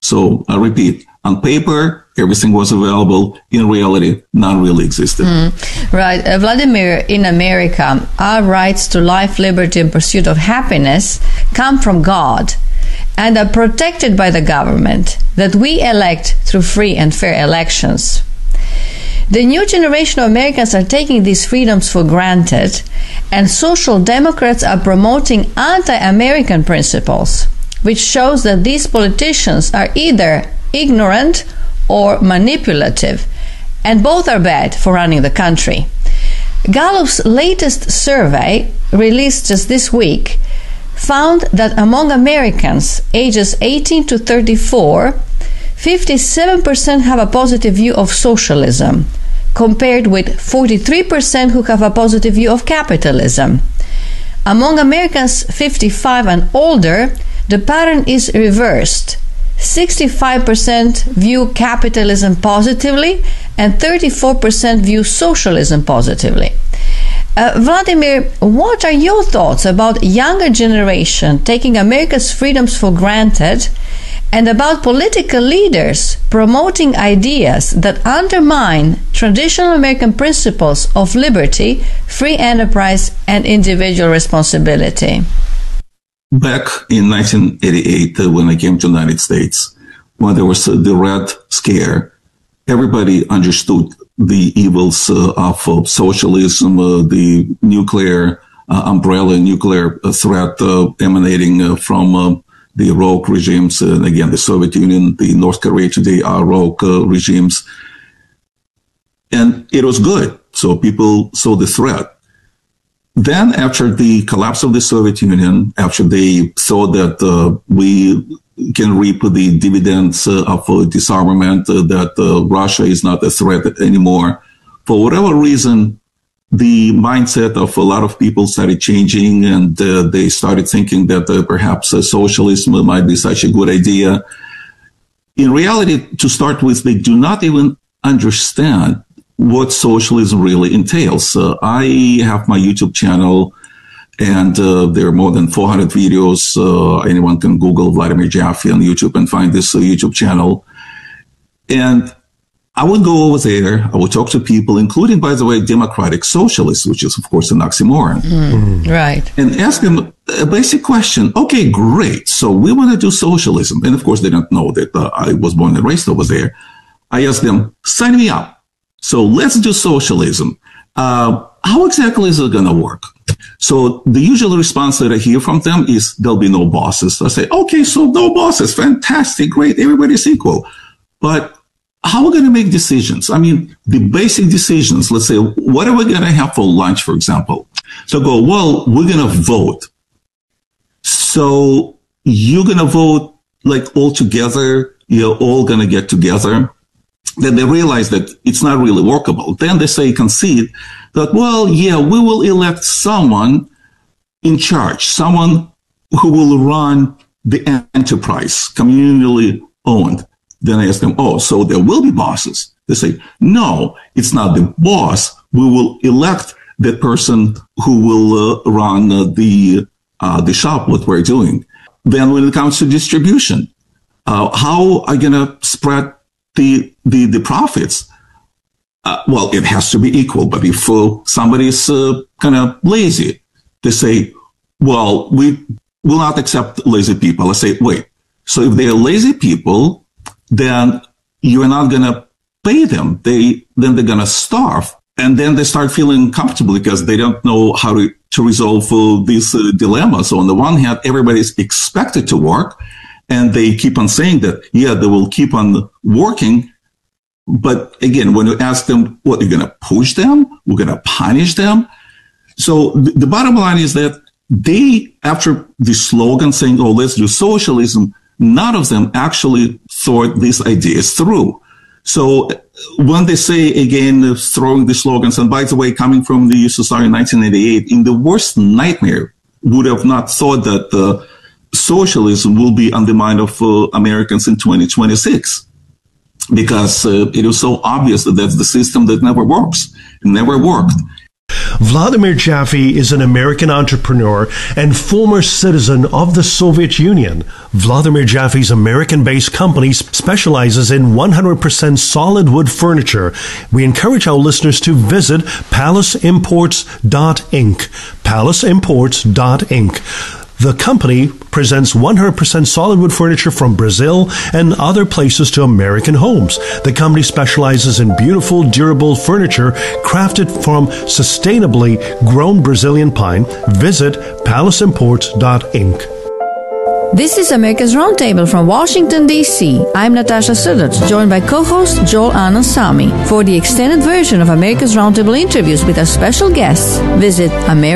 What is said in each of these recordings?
So I repeat, on paper, everything was available. In reality, none really existed. Right. Vladimir, in America, our rights to life, liberty, and pursuit of happiness come from God and are protected by the government that we elect through free and fair elections. The new generation of Americans are taking these freedoms for granted, and social democrats are promoting anti-American principles, which shows that these politicians are either ignorant or manipulative, and both are bad for running the country. Gallup's latest survey, released just this week, found that among Americans ages 18 to 34, 57% have a positive view of socialism, compared with 43% who have a positive view of capitalism. Among Americans 55 and older, the pattern is reversed. 65% view capitalism positively and 34% view socialism positively. Vladimir, what are your thoughts about younger generation taking America's freedoms for granted and about political leaders promoting ideas that undermine traditional American principles of liberty, free enterprise, and individual responsibility? Back in 1988, when I came to the United States, when there was the Red Scare, everybody understood the evils of socialism, the nuclear umbrella, nuclear threat emanating from the rogue regimes, again, the Soviet Union, the North Korea today are rogue regimes. And it was good. So people saw the threat. Then after the collapse of the Soviet Union, after they saw that we can reap the dividends of disarmament, that Russia is not a threat anymore, for whatever reason, the mindset of a lot of people started changing, and they started thinking that perhaps socialism might be such a good idea. In reality, to start with, they do not even understand what socialism really entails. I have my YouTube channel, and there are more than 400 videos. Anyone can Google Vladimir Jaffe on YouTube and find this YouTube channel. And I would go over there, I would talk to people, including, by the way, democratic socialists, which is, of course, an oxymoron. Right. And ask them a basic question. Okay, great. So we want to do socialism. And, of course, they don't know that I was born and raised over there. I asked them, sign me up. So let's do socialism. How exactly is it going to work? So the usual response that I hear from them is there'll be no bosses. I say, okay, so no bosses. Fantastic. Great. Everybody's equal. But how are we going to make decisions? I mean, the basic decisions, let's say, what are we going to have for lunch, for example? So go, well, we're going to vote. So you're going to vote like all together. You're all going to get together. Then they realize that it's not really workable. Then they say, concede that, well, yeah, we will elect someone in charge, someone who will run the enterprise, communally owned. Then I ask them, oh, so there will be bosses. They say, no, it's not the boss. We will elect the person who will run the shop, what we're doing. Then when it comes to distribution, how are you going to spread the profits? Well, it has to be equal. But if somebody is kind of lazy, they say, well, we will not accept lazy people. I say, wait, so if they are lazy people, then you're not going to pay them. Then they're going to starve. And then they start feeling comfortable because they don't know how to resolve this dilemma. So on the one hand, everybody's expected to work, and they keep on saying that, yeah, they will keep on working. But again, when you ask them, what, you're going to push them? We're going to punish them? So the bottom line is that they, after the slogan saying, oh, let's do socialism, none of them actually thought these ideas through. So when they say, again, throwing the slogans, and by the way, coming from the USSR in 1988, in the worst nightmare, would have not thought that socialism will be on the mind of Americans in 2026. Because it was so obvious that that's the system that never works. It never worked. Vladimir Jaffe is an American entrepreneur and former citizen of the Soviet Union. Vladimir Jaffe's American-based company specializes in 100% solid wood furniture. We encourage our listeners to visit palaceimports.inc. palaceimports.inc. The company presents 100% solid wood furniture from Brazil and other places to American homes. The company specializes in beautiful, durable furniture crafted from sustainably grown Brazilian pine. Visit palaceimports.inc. This is America's Roundtable from Washington, D.C. I'm Natasha Sudot, joined by co-host Joel Anand-Samy. For the extended version of America's Roundtable interviews with our special guests, visit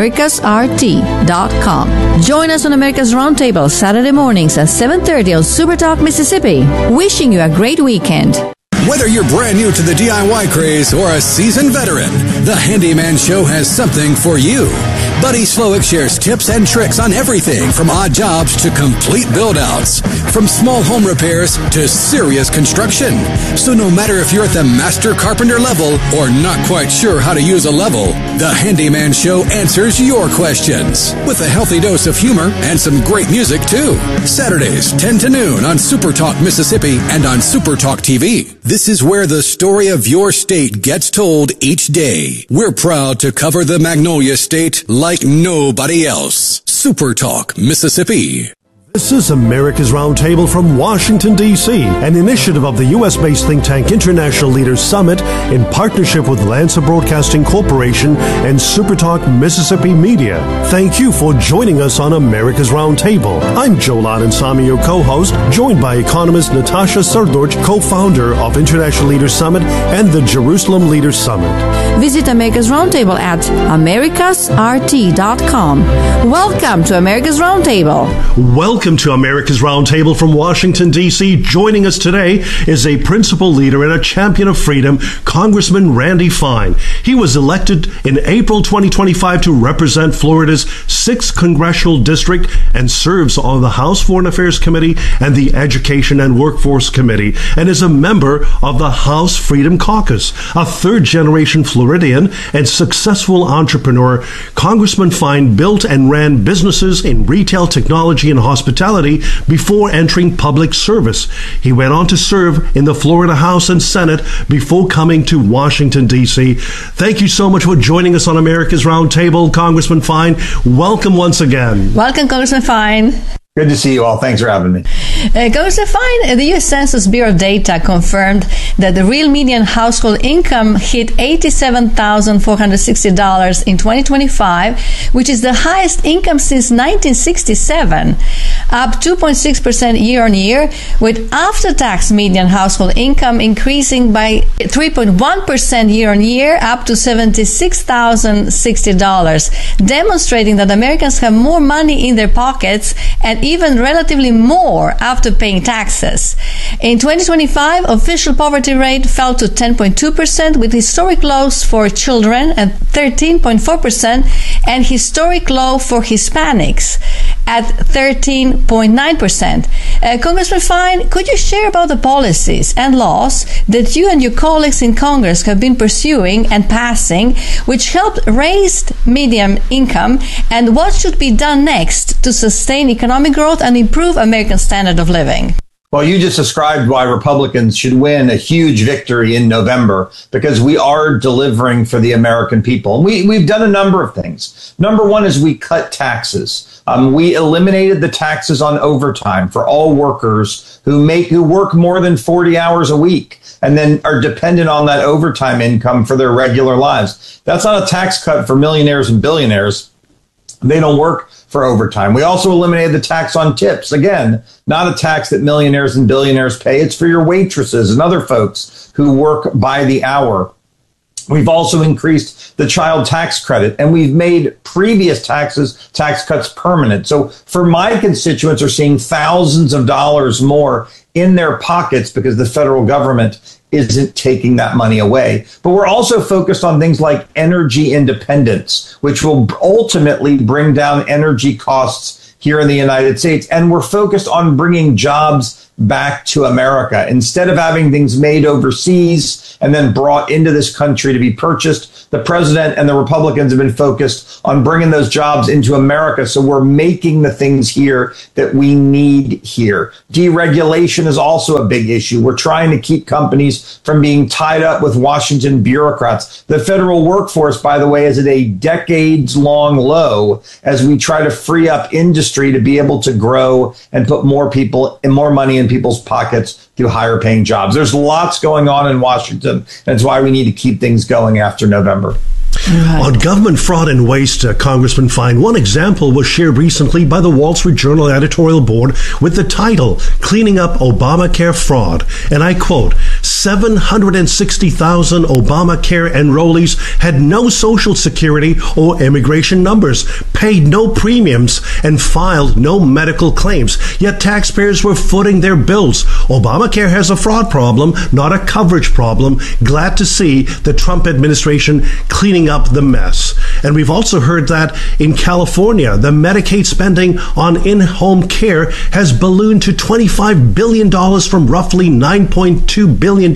americasrt.com. Join us on America's Roundtable Saturday mornings at 7:30 on Supertalk Mississippi. Wishing you a great weekend. Whether you're brand new to the DIY craze or a seasoned veteran, the Handyman Show has something for you. Buddy Slowick shares tips and tricks on everything from odd jobs to complete build-outs, from small home repairs to serious construction. So no matter if you're at the master carpenter level or not quite sure how to use a level, the Handyman Show answers your questions with a healthy dose of humor and some great music too. Saturdays, 10 to noon on Supertalk Mississippi and on Supertalk TV. This is where the story of your state gets told each day. We're proud to cover the Magnolia State like nobody else. Supertalk Mississippi. This is America's Roundtable from Washington, D.C., an initiative of the U.S.-based think tank International Leaders Summit in partnership with Lancer Broadcasting Corporation and Supertalk Mississippi Media. Thank you for joining us on America's Roundtable. I'm Joel Anand-Samy, your co-host, joined by economist Natasha Sudot, co-founder of International Leaders Summit and the Jerusalem Leaders Summit. Visit America's Roundtable at americasrt.com. Welcome to America's Roundtable. Welcome to America's Roundtable from Washington, D.C. Joining us today is a principal leader and a champion of freedom, Congressman Randy Fine. He was elected in April 2025 to represent Florida's 6th Congressional District and serves on the House Foreign Affairs Committee and the Education and Workforce Committee, and is a member of the House Freedom Caucus. A third-generation Floridian and successful entrepreneur, Congressman Fine built and ran businesses in retail, technology, and hospitality before entering public service. He went on to serve in the Florida House and Senate before coming to Washington, D.C. Thank you so much for joining us on America's Roundtable, Congressman Fine. Welcome once again. Welcome, Congressman Fine. Good to see you all. Thanks for having me. Congressman Fine, the U.S. Census Bureau data confirmed that the real median household income hit $87,460 in 2025, which is the highest income since 1967, up 2.6% year on year, with after-tax median household income increasing by 3.1% year on year, up to $76,060, demonstrating that Americans have more money in their pockets and even relatively more after paying taxes. In 2025, official poverty rate fell to 10.2%, with historic lows for children at 13.4% and historic low for Hispanics at 13.9%. Congressman Fine, could you share about the policies and laws that you and your colleagues in Congress have been pursuing and passing, which helped raise median income, and what should be done next to sustain economic growth and improve American standard of living? Well, you just described why Republicans should win a huge victory in November, because we are delivering for the American people. And we've done a number of things. Number one is we cut taxes. We eliminated the taxes on overtime for all workers who work more than 40 hours a week and then are dependent on that overtime income for their regular lives. That's not a tax cut for millionaires and billionaires. They don't work for overtime. We also eliminated the tax on tips. Again, not a tax that millionaires and billionaires pay. It's for your waitresses and other folks who work by the hour. We've also increased the child tax credit, and we've made previous tax cuts permanent. So for my constituents are seeing thousands of dollars more in their pockets because the federal government isn't taking that money away. But we're also focused on things like energy independence, which will ultimately bring down energy costs here in the United States. And we're focused on bringing jobs back to America. Instead of having things made overseas and then brought into this country to be purchased, the president and the Republicans have been focused on bringing those jobs into America. So we're making the things here that we need here. Deregulation is also a big issue. We're trying to keep companies from being tied up with Washington bureaucrats. The federal workforce, by the way, is at a decades-long low as we try to free up industry to be able to grow and put more people and more money in people's pockets through higher paying jobs. There's lots going on in Washington. That's why we need to keep things going after November. Right. On government fraud and waste, Congressman Fine, one example was shared recently by the Wall Street Journal editorial board with the title, Cleaning Up Obamacare Fraud. And I quote, 760,000 Obamacare enrollees had no Social Security or immigration numbers, paid no premiums, and filed no medical claims. Yet taxpayers were footing their bills. Obamacare has a fraud problem, not a coverage problem. Glad to see the Trump administration cleaning up the mess. And we've also heard that in California, the Medicaid spending on in-home care has ballooned to $25 billion from roughly $9.2 billion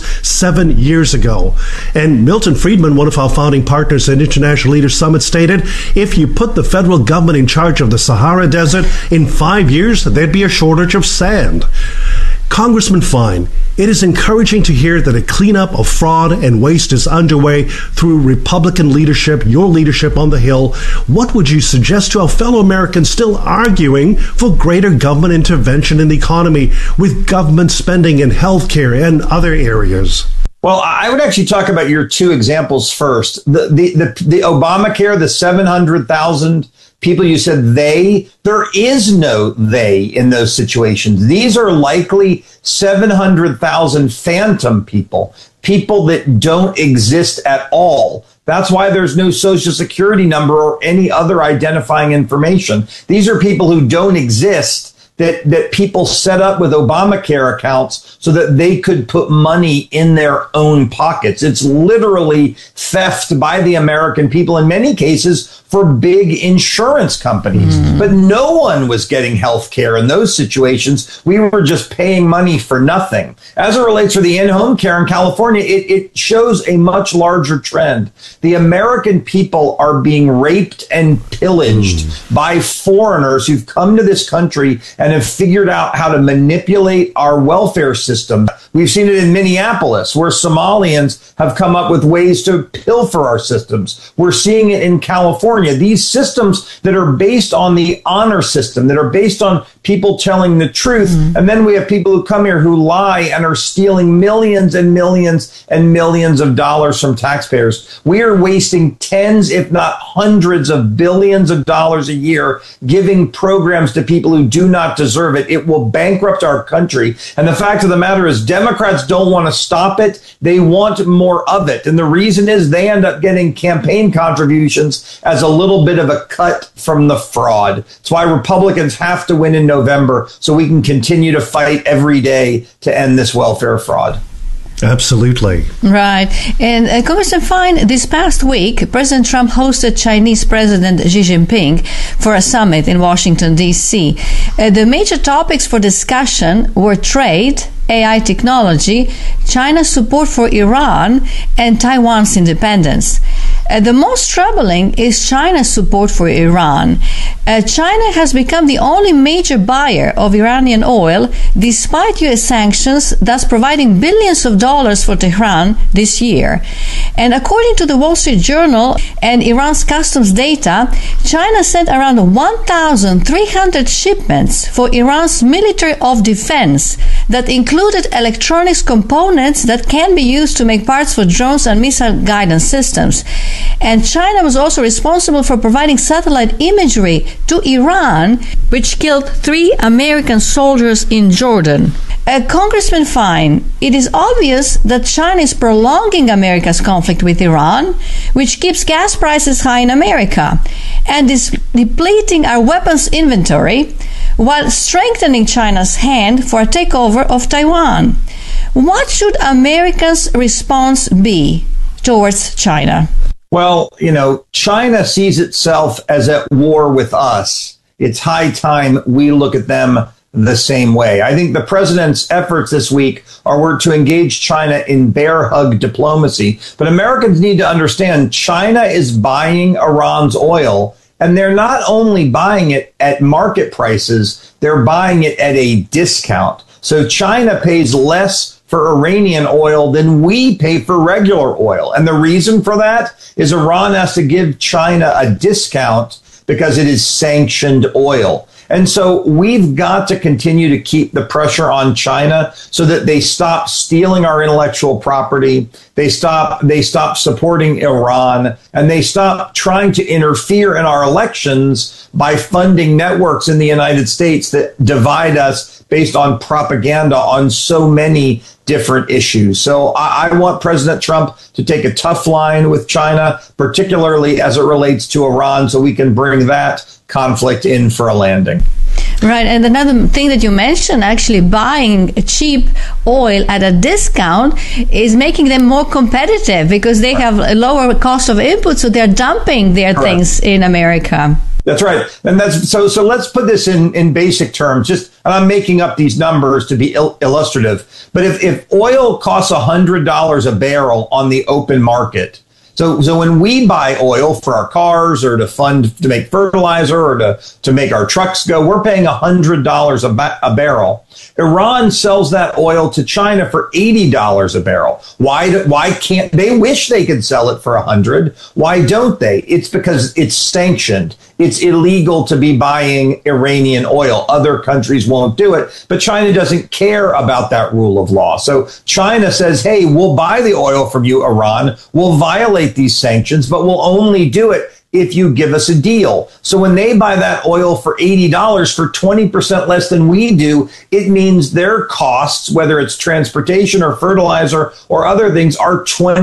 7 years ago. And Milton Friedman, one of our founding partners at International Leaders Summit, stated, if you put the federal government in charge of the Sahara Desert, in 5 years, there'd be a shortage of sand. Congressman Fine, it is encouraging to hear that a cleanup of fraud and waste is underway through Republican leadership, your leadership on the Hill. What would you suggest to our fellow Americans still arguing for greater government intervention in the economy with government spending in healthcare and other areas? Well, I would actually talk about your two examples first. The Obamacare, the 700,000 people you said there is no they in those situations. These are likely 700,000 phantom people that don't exist at all. That's why there's no Social Security number or any other identifying information. These are people who don't exist that people set up with Obamacare accounts so that they could put money in their own pockets. It's literally theft by the American people, in many cases for big insurance companies. But no one was getting health care in those situations. We were just paying money for nothing. As it relates to the in-home care in California, it shows a much larger trend. The American people are being raped and pillaged by foreigners who've come to this country and have figured out how to manipulate our welfare system. We've seen it in Minneapolis, where Somalians have come up with ways to pilfer our systems. We're seeing it in California. These systems that are based on the honor system, that are based on people telling the truth. And then we have people who come here who lie and are stealing millions and millions and millions of dollars from taxpayers. We are wasting tens, if not hundreds of billions of dollars a year giving programs to people who do not deserve it. It will bankrupt our country. And the fact of the matter is Democrats don't want to stop it. They want more of it. And the reason is they end up getting campaign contributions as a little bit of a cut from the fraud. That's why Republicans have to win in November so we can continue to fight every day to end this welfare fraud. Absolutely. Right. And Congressman Fine, this past week, President Trump hosted Chinese President Xi Jinping for a summit in Washington, D.C. The major topics for discussion were trade, AI technology, China's support for Iran, and Taiwan's independence. The most troubling is China's support for Iran. China has become the only major buyer of Iranian oil despite U.S. sanctions, thus providing billions of dollars for Tehran this year. And according to the Wall Street Journal and Iran's customs data, China sent around 1,300 shipments for Iran's military of defense that included electronics components that can be used to make parts for drones and missile guidance systems. And China was also responsible for providing satellite imagery to Iran, which killed 3 American soldiers in Jordan. Congressman Fine, it is obvious that China is prolonging America's conflict with Iran, which keeps gas prices high in America, and is depleting our weapons inventory while strengthening China's hand for a takeover of Taiwan. What should Americans' response be towards China? Well, China sees itself as at war with us. It's high time we look at them the same way. I think the president's efforts this week were to engage China in bear hug diplomacy. But Americans need to understand China is buying Iran's oil, and they're not only buying it at market prices, they're buying it at a discount. So China pays less for Iranian oil than we pay for regular oil. And the reason for that is Iran has to give China a discount because it is sanctioned oil. And so we've got to continue to keep the pressure on China so that they stop stealing our intellectual property. They stop supporting Iran, and they stop trying to interfere in our elections by funding networks in the United States that divide us based on propaganda on so many different issues. So I want President Trump to take a tough line with China, particularly as it relates to Iran, so we can bring that conflict in for a landing. Right. And another thing that you mentioned, actually buying cheap oil at a discount is making them more competitive because they have a lower cost of input. So they're dumping their things in America. That's right. And that's so let's put this in basic terms. And I'm making up these numbers to be illustrative. But if oil costs $100 a barrel on the open market, so when we buy oil for our cars or to make fertilizer or to make our trucks go, we're paying $100 a barrel. Iran sells that oil to China for $80 a barrel. Why can't they? Wish they could sell it for $100. Why don't they? It's because it's sanctioned. It's illegal to be buying Iranian oil. Other countries won't do it, but China doesn't care about that rule of law. So China says, hey, we'll buy the oil from you, Iran. We'll violate these sanctions, but we'll only do it if you give us a deal. So when they buy that oil for $80 for 20% less than we do, it means their costs, whether it's transportation or fertilizer or other things, are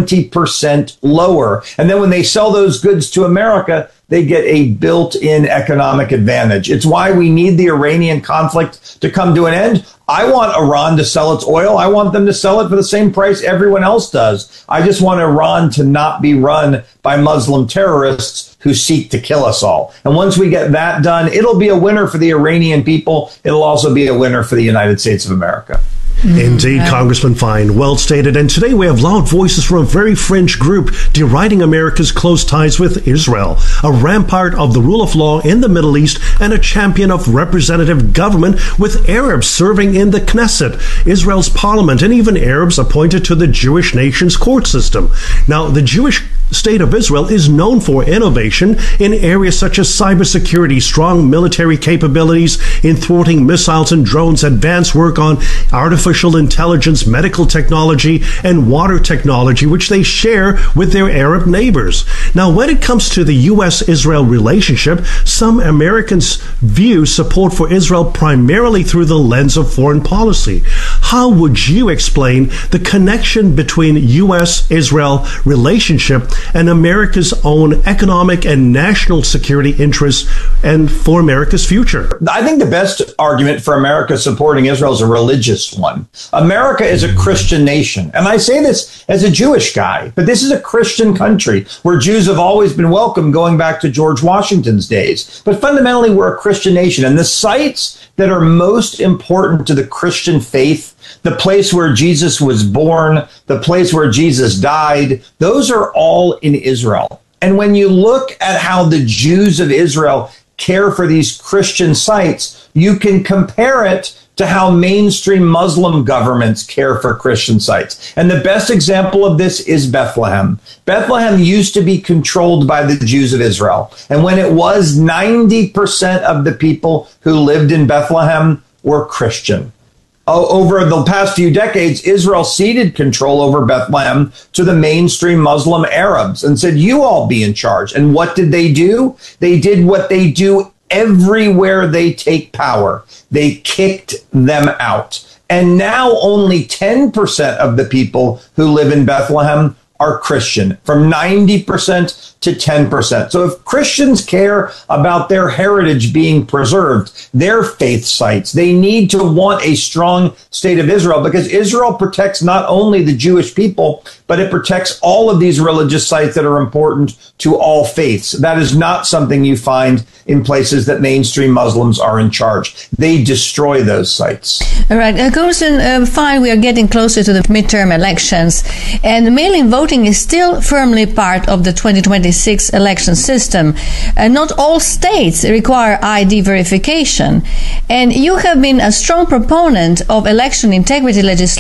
20% lower. And then when they sell those goods to America, they get a built-in economic advantage. It's why we need the Iranian conflict to come to an end. I want Iran to sell its oil. I want them to sell it for the same price everyone else does. I just want Iran to not be run by Muslim terrorists who seek to kill us all. And once we get that done, it'll be a winner for the Iranian people. It'll also be a winner for the United States of America. Indeed, Congressman Fine, well stated. And today we have loud voices from a very fringe group deriding America's close ties with Israel, a rampart of the rule of law in the Middle East and a champion of representative government, with Arabs serving in the Knesset, Israel's parliament, and even Arabs appointed to the Jewish nation's court system. Now, the Jewish state of Israel is known for innovation in areas such as cybersecurity, strong military capabilities in thwarting missiles and drones, advanced work on artificial intelligence, medical technology, and water technology, which they share with their Arab neighbors. Now, when it comes to the U.S.-Israel relationship, some Americans view support for Israel primarily through the lens of foreign policy. How would you explain the connection between U.S.-Israel relationship and America's own economic and national security interests and for America's future? I think the best argument for America supporting Israel is a religious one. America is a Christian nation. And I say this as a Jewish guy, but this is a Christian country where Jews have always been welcome going back to George Washington's days. But fundamentally, we're a Christian nation. And the sites that are most important to the Christian faith, the place where Jesus was born, the place where Jesus died, those are all in Israel. And when you look at how the Jews of Israel care for these Christian sites, you can compare it to how mainstream Muslim governments care for Christian sites. And the best example of this is Bethlehem. Bethlehem used to be controlled by the Jews of Israel. And when it was, 90% of the people who lived in Bethlehem were Christian. Over the past few decades, Israel ceded control over Bethlehem to the mainstream Muslim Arabs and said, you all be in charge. And what did they do? They did what they do everywhere they take power. They kicked them out. And now only 10% of the people who live in Bethlehem are Christian. From 90% to 10%. So if Christians care about their heritage being preserved, their faith sites, they need to want a strong state of Israel, because Israel protects not only the Jewish people, but it protects all of these religious sites that are important to all faiths. That is not something you find in places that mainstream Muslims are in charge. They destroy those sites. All right. Congressman Fine, we are getting closer to the midterm elections, and mail-in voting is still firmly part of the 2026 election system. Not all states require ID verification, and you have been a strong proponent of election integrity legislation